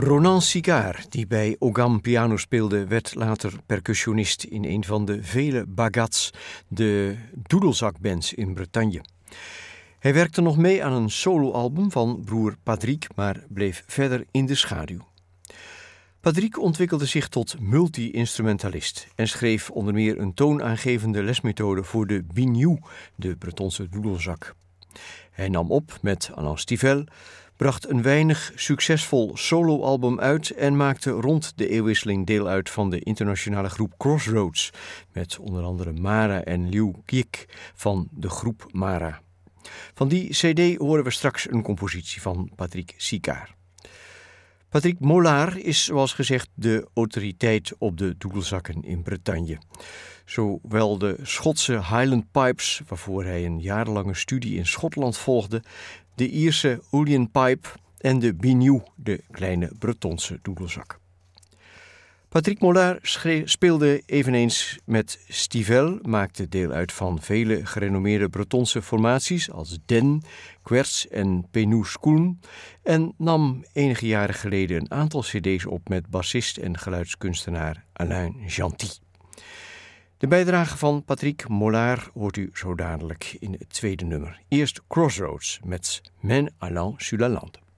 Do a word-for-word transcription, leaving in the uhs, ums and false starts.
Ronan Sicard, die bij Ogham piano speelde, werd later percussionist in een van de vele bagats, de doedelzakbands in Bretagne. Hij werkte nog mee aan een soloalbum van broer Patrick, maar bleef verder in de schaduw. Patrick ontwikkelde zich tot multi-instrumentalist en schreef onder meer een toonaangevende lesmethode voor de biniou, de Bretonse doedelzak. Hij nam op met Alain Stivell, bracht een weinig succesvol soloalbum uit en maakte rond de eeuwwisseling deel uit van de internationale groep Crossroads, met onder andere Mara en Liu Giek van de groep Mara. Van die cd horen we straks een compositie van Patrick Sicard. Patrick Mollard is, zoals gezegd, de autoriteit op de doedelzakken in Bretagne. Zowel de Schotse Highland Pipes, waarvoor hij een jarenlange studie in Schotland volgde, de Ierse Uilleann Pipe en de biniou, de kleine Bretonse doedelzak. Patrick Mollard schreef, speelde eveneens met Stivell, maakte deel uit van vele gerenommeerde Bretonse formaties als Den, Querts en Penous Koen en nam enige jaren geleden een aantal cd's op met bassist en geluidskunstenaar Alain Genty. De bijdrage van Patrick Mollard hoort u zo dadelijk in het tweede nummer. Eerst Crossroads met Men allant sur la lande.